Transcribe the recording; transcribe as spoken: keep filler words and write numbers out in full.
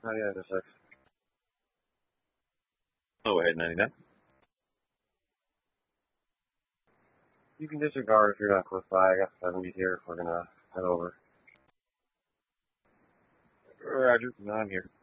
ninety-nine to six. Oh, ahead ninety-nine. You can disregard if you're not close by. I got seventies here if we're gonna head over. Roger. No, I'm here.